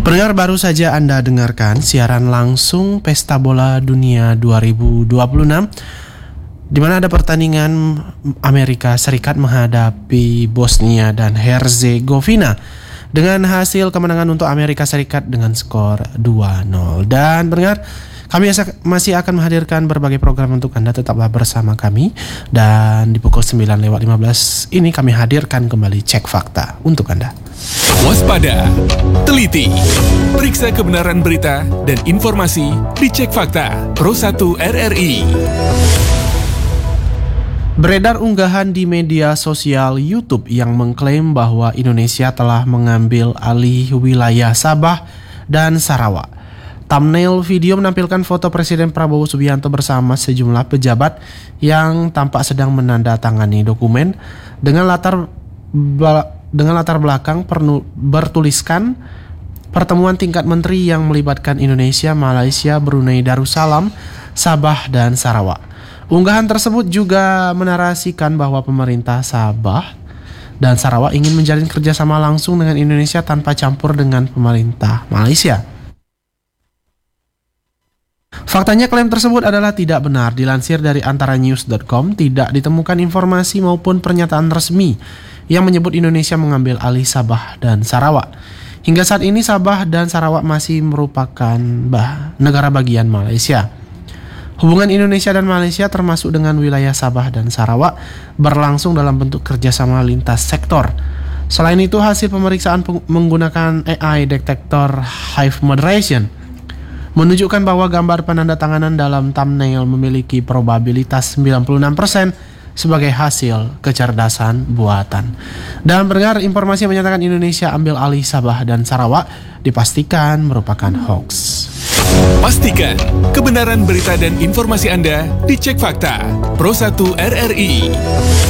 Pendengar, baru saja Anda dengarkan siaran langsung Pesta Bola Dunia 2026 di mana ada pertandingan Amerika Serikat menghadapi Bosnia dan Herzegovina dengan hasil kemenangan untuk Amerika Serikat dengan skor 2-0. Dan pendengar, kami masih akan menghadirkan berbagai program untuk Anda. Tetaplah bersama kami. Dan di pukul 9:15 ini kami hadirkan kembali Cek Fakta untuk Anda. Waspada, teliti, periksa kebenaran berita dan informasi di Cek Fakta Pro 1 RRI. Beredar unggahan di media sosial YouTube yang mengklaim bahwa Indonesia telah mengambil alih wilayah Sabah dan Sarawak. Thumbnail video menampilkan foto Presiden Prabowo Subianto bersama sejumlah pejabat yang tampak sedang menandatangani dokumen dengan latar belakang bertuliskan pertemuan tingkat menteri yang melibatkan Indonesia, Malaysia, Brunei Darussalam, Sabah, dan Sarawak. Unggahan tersebut juga menarasikan bahwa pemerintah Sabah dan Sarawak ingin menjalin kerjasama langsung dengan Indonesia tanpa campur dengan pemerintah Malaysia. Faktanya klaim tersebut adalah tidak benar. Dilansir dari antaranews.com, tidak ditemukan informasi maupun pernyataan resmi yang menyebut Indonesia mengambil alih Sabah dan Sarawak. Hingga saat ini Sabah dan Sarawak masih merupakan negara bagian Malaysia. Hubungan Indonesia dan Malaysia termasuk dengan wilayah Sabah dan Sarawak berlangsung dalam bentuk kerjasama lintas sektor. Selain itu, hasil pemeriksaan menggunakan AI detektor Hive Moderation menunjukkan bahwa gambar penandatanganan dalam thumbnail memiliki probabilitas 96% sebagai hasil kecerdasan buatan. Dan pendengar, informasi yang menyatakan Indonesia ambil alih Sabah dan Sarawak dipastikan merupakan hoax. Pastikan kebenaran berita dan informasi Anda di Cek Fakta Pro 1 RRI.